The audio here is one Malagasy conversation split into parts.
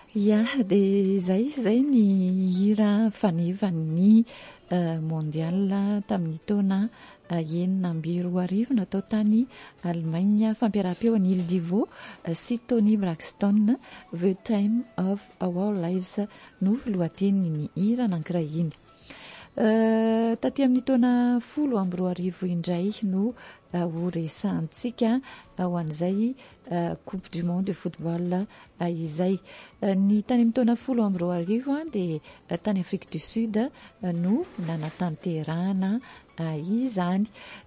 ia dia zay ny hira fanevany mondial tamin'ny taona 2010 natao tany Allemagne. Fampiaraham-peo an'i Ile Divot sy Tony Braxton, The Time of Our Lives no lohatenin'ny hira anankiray iny. Taty amin'ny taona 2010 indray no ho resantsika ho an'izay Coupe du Monde de football izay ny tany amin'ny taona 2010 dia tany Afrique du Sud no nanatanterahana izany.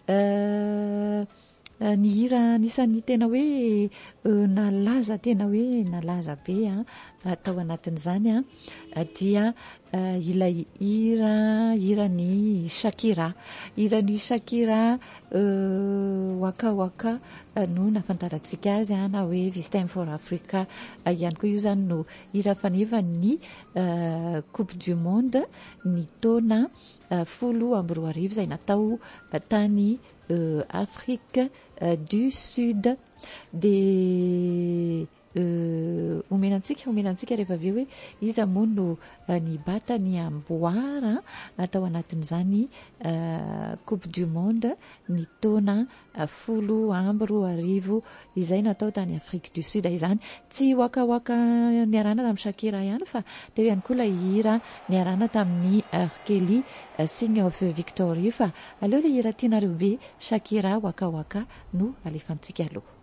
Ny hira anisan'ny tena hoe nalaza be tao anatin'izany dia ilay hirany Shakira Waka Waka no nafantarantsika azy na hoe This Time for Africa ihany koa io zany no hira fanevan'ny Coupe du Monde ny taona 2010 izay natao tany Afrique du Sud. De omenantsika rehefa avy eo hoe iza moa no nibata ny amboara atao anatin'izany Coupe du Monde ny taona 2010 izay natao tany Afrique du Sud izany. Tsy Waka Waka niarana tamin'ny Shakira ihany fa teo ihany koa ilay hira niarana tamin'ny R. Kelly, Sing of Victory. Fa aleo ilay hira tianareo be Shakira Waka Waka no alefantsika aloha.